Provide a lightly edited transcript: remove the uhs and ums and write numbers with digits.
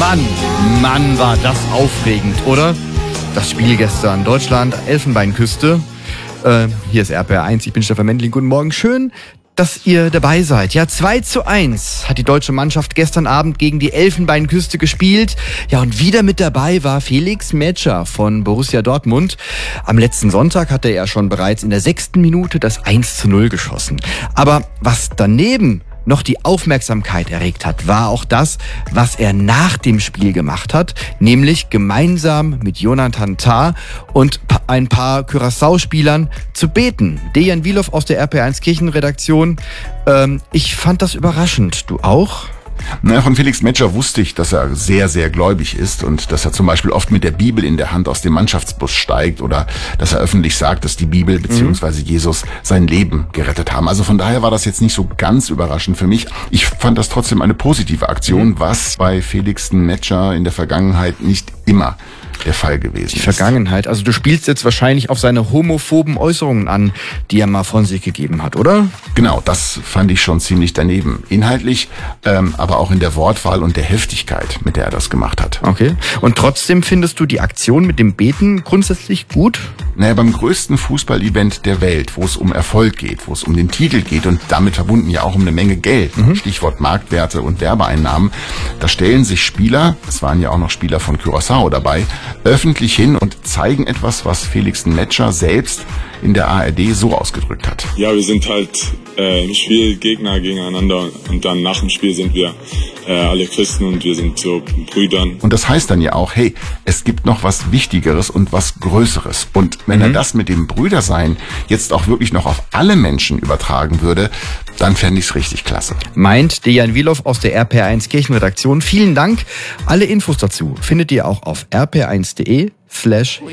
Mann, war das aufregend, oder? Das Spiel gestern, Deutschland, Elfenbeinküste. Hier ist RPR1, ich bin Stefan Mendling, guten Morgen. Schön, dass ihr dabei seid. Ja, 2:1 hat die deutsche Mannschaft gestern Abend gegen die Elfenbeinküste gespielt. Ja, und wieder mit dabei war Felix Metscher von Borussia Dortmund. Am letzten Sonntag hatte er schon bereits in der 6. Minute das 1:0 geschossen. Aber was daneben noch die Aufmerksamkeit erregt hat, war auch das, was er nach dem Spiel gemacht hat, nämlich gemeinsam mit Jonathan Tah und ein paar Curaçao-Spielern zu beten. Dejan Wilow aus der RPR1 Kirchenredaktion. Ich fand das überraschend. Du auch? Na, von Felix Metscher wusste ich, dass er sehr, sehr gläubig ist und dass er zum Beispiel oft mit der Bibel in der Hand aus dem Mannschaftsbus steigt oder dass er öffentlich sagt, dass die Bibel bzw. Jesus sein Leben gerettet haben. Also von daher war das jetzt nicht so ganz überraschend für mich. Ich fand das trotzdem eine positive Aktion, was bei Felix Metscher in der Vergangenheit nicht immer der Fall gewesen ist. Die Vergangenheit. Also du spielst jetzt wahrscheinlich auf seine homophoben Äußerungen an, die er mal von sich gegeben hat, oder? Genau, das fand ich schon ziemlich daneben. Inhaltlich, aber auch in der Wortwahl und der Heftigkeit, mit der er das gemacht hat. Okay. Und trotzdem findest du die Aktion mit dem Beten grundsätzlich gut? Naja, beim größten Fußball-Event der Welt, wo es um Erfolg geht, wo es um den Titel geht und damit verbunden ja auch um eine Menge Geld, Stichwort Marktwerte und Werbeeinnahmen, da stellen sich Spieler, es waren ja auch noch Spieler von Curaçao dabei, öffentlich hin und zeigen etwas, was Felix Metscher selbst in der ARD so ausgedrückt hat. Ja, wir sind halt im Spiel Gegner gegeneinander und dann nach dem Spiel sind wir alle Christen und wir sind so Brüdern. Und das heißt dann ja auch, hey, es gibt noch was Wichtigeres und was Größeres. Und wenn er das mit dem Brüdersein jetzt auch wirklich noch auf alle Menschen übertragen würde, dann fände ich es richtig klasse. Meint Dejan Wilow aus der RPR1 Kirchenredaktion. Vielen Dank. Alle Infos dazu findet ihr auch auf rpr1.de/.